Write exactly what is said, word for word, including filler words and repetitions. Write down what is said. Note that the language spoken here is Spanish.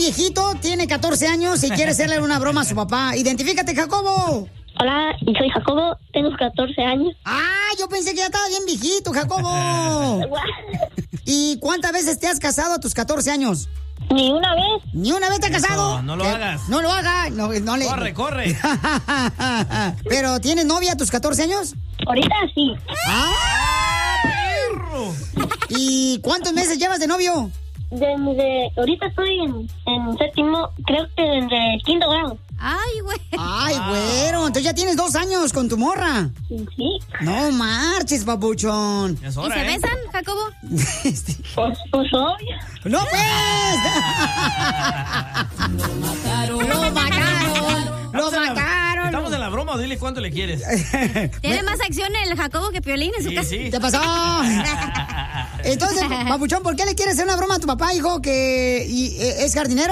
viejito, tiene catorce años y quiere hacerle una broma a su papá. Identifícate, Jacobo. Hola, soy Jacobo, tengo catorce años. Ah, yo pensé que ya estaba bien viejito, Jacobo. ¿Y cuántas veces te has casado a tus catorce años? Ni una vez. ¿Ni una vez te has casado? No, no lo ¿Qué? hagas. No lo hagas. No, no le... Corre, corre. ¿Pero tienes novia a tus catorce años? Ahorita sí. ¡Ah, perro! ¿Y cuántos meses llevas de novio? Desde, ahorita estoy en, en séptimo, creo que desde quinto grado. Ay, güey. Ay, güero, entonces ya tienes dos años con tu morra. Sí. No marches, papuchón. Es ¿Y hora, se ¿eh? besan, Jacobo? Pues, pues obvio. ¡No, pues! ¡Lo mataron! ¡Lo mataron! ¡Lo Estamos en la- mataron! Estamos en la broma, o dile cuánto le quieres. Tiene más acción el Jacobo que Piolín en su Sí, casa. sí. ¿Qué pasó? Entonces, papuchón, ¿por qué le quieres hacer una broma a tu papá, hijo, que y, eh, es jardinero?